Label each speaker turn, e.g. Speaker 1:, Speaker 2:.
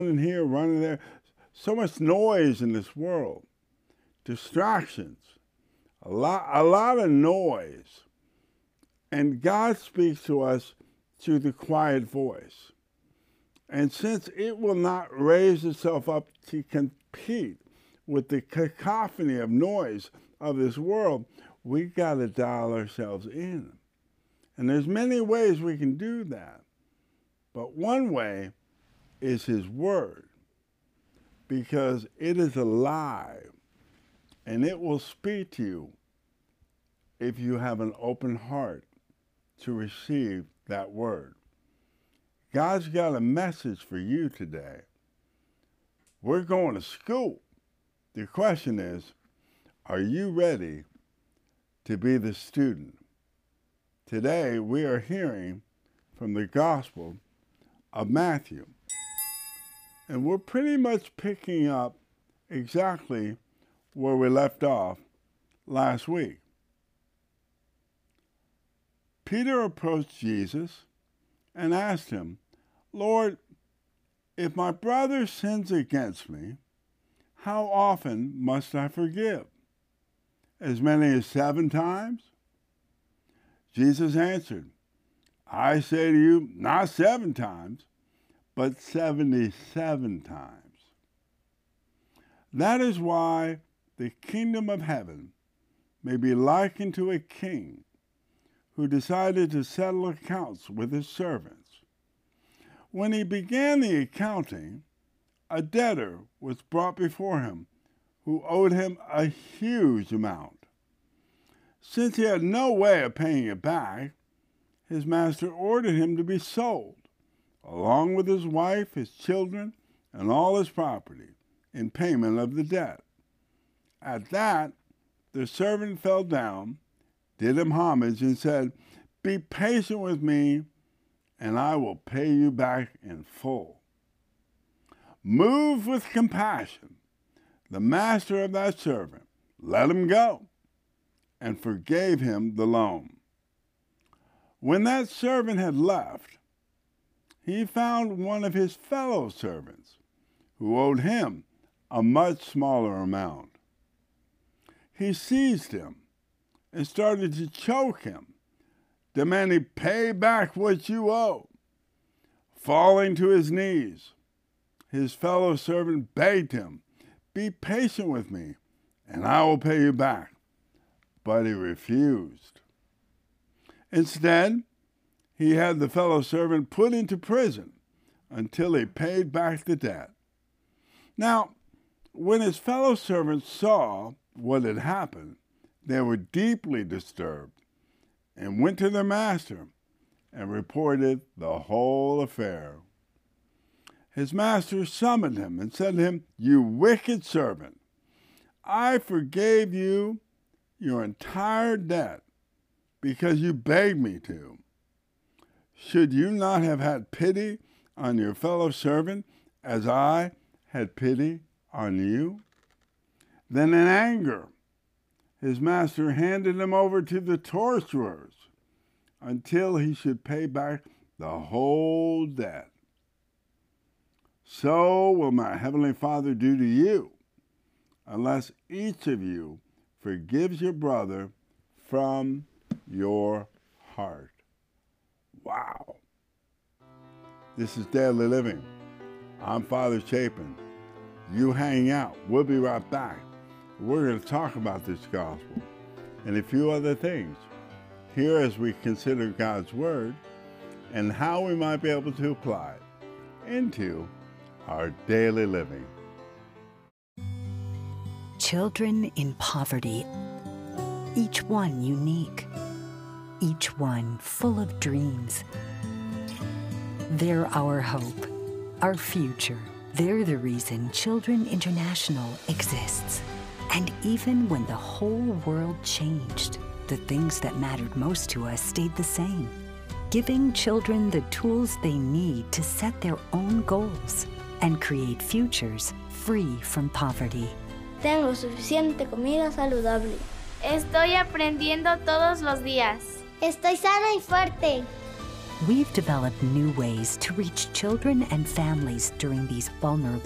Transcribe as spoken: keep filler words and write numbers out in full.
Speaker 1: running here, running there. So much noise in this world. Distractions. A lot, a lot of noise. And God speaks to us through the quiet voice. And since it will not raise itself up to compete with the cacophony of noise of this world, we got to dial ourselves in. And there's many ways we can do that. But one way is His Word, because it is alive and it will speak to you if you have an open heart to receive that Word. God's got a message for you today. We're going to school. The question is, are you ready to be the student? Today we are hearing from the Gospel of Matthew. And we're pretty much picking up exactly where we left off last week. Peter approached Jesus and asked him, "Lord, if my brother sins against me, how often must I forgive? As many as seven times?" Jesus answered, "I say to you, not seven times, but seventy-seven times." That is why the kingdom of heaven may be likened to a king who decided to settle accounts with his servants. When he began the accounting, a debtor was brought before him who owed him a huge amount. Since he had no way of paying it back, his master ordered him to be sold, along with his wife, his children, and all his property, in payment of the debt. At that, the servant fell down, did him homage, and said, "Be patient with me, and I will pay you back in full." Moved with compassion, the master of that servant let him go and forgave him the loan. When that servant had left, he found one of his fellow servants who owed him a much smaller amount. He seized him and started to choke him, demanding, "Pay back what you owe." Falling to his knees, his fellow servant begged him, "Be patient with me, and I will pay you back." But he refused. Instead, he had the fellow servant put into prison until he paid back the debt. Now, when his fellow servants saw what had happened, they were deeply disturbed and went to their master and reported the whole affair. His master summoned him and said to him, "You wicked servant, I forgave you your entire debt because you begged me to. Should you not have had pity on your fellow servant as I had pity on you?" Then in anger, his master handed him over to the torturers until he should pay back the whole debt. So will my heavenly Father do to you, unless each of you forgives your brother from your heart. Wow. This is Daily Living. I'm Father Chapin. You hang out. We'll be right back. We're going to talk about this gospel and a few other things here as we consider God's Word and how we might be able to apply it into our daily living.
Speaker 2: Children in poverty, each one unique, each one full of dreams. They're our hope, our future. They're the reason Children International exists. And even when the whole world changed, the things that mattered most to us stayed the same, giving children the tools they need to set their own goals and create futures free from poverty.
Speaker 3: Tengo suficiente comida saludable.
Speaker 4: Estoy aprendiendo todos los días.
Speaker 3: Estoy sana y fuerte.
Speaker 2: we've developed new ways to reach children and families during these vulnerable